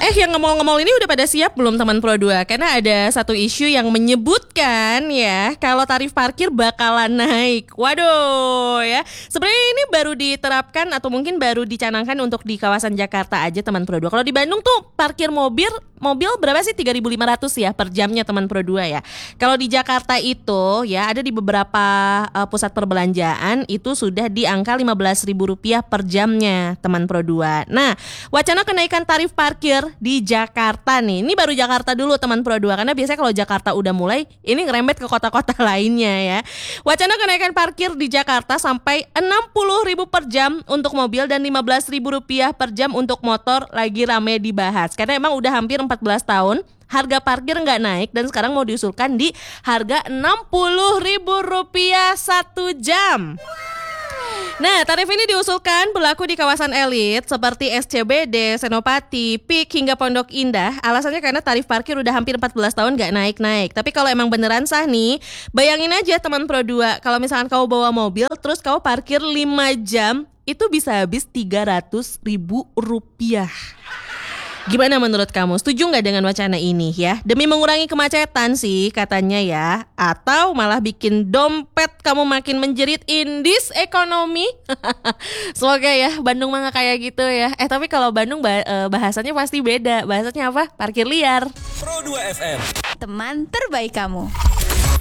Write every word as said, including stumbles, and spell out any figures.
Eh yang ngemol-ngemol ini udah pada siap belum teman Pro dua? Karena ada satu isu yang menyebutkan ya kalau tarif parkir bakalan naik. Waduh ya. Sebenarnya ini baru diterapkan atau mungkin baru dicanangkan untuk di kawasan Jakarta aja teman Pro dua. Kalau di Bandung tuh parkir mobil mobil berapa sih? tiga ribu lima ratus ya per jamnya teman Pro dua ya. Kalau di Jakarta itu ya ada di beberapa uh, pusat perbelanjaan itu sudah di angka lima belas ribu rupiah per jamnya teman Pro dua. Nah, wacana kenaikan tarif parkir di Jakarta nih. Ini baru Jakarta dulu teman Pro dua karena biasanya kalau Jakarta udah mulai ini ngerembet ke kota-kota lainnya ya. Wacana kenaikan parkir di Jakarta sampai enam puluh ribu per jam untuk mobil dan lima belas ribu rupiah per jam untuk motor lagi rame dibahas. Karena emang udah hampir empat belas tahun harga parkir nggak naik dan sekarang mau diusulkan di harga enam puluh ribu rupiah satu jam. Nah, tarif ini diusulkan berlaku di kawasan elit seperti S C B D, Senopati, P I K hingga Pondok Indah. Alasannya karena tarif parkir udah hampir empat belas tahun gak naik-naik. Tapi kalau emang beneran sah nih, bayangin aja teman Pro dua, kalau misalkan kamu bawa mobil terus kamu parkir lima jam, itu bisa habis tiga ratus ribu rupiah. Gimana menurut kamu? Setuju nggak dengan wacana ini ya? Demi mengurangi kemacetan sih katanya ya. Atau malah bikin dompet kamu makin menjerit in this economy. Semoga ya Bandung mah gak kayak gitu ya. Eh tapi kalau Bandung bahasanya pasti beda. Bahasanya apa? Parkir liar. Pro dua F M, teman terbaik kamu.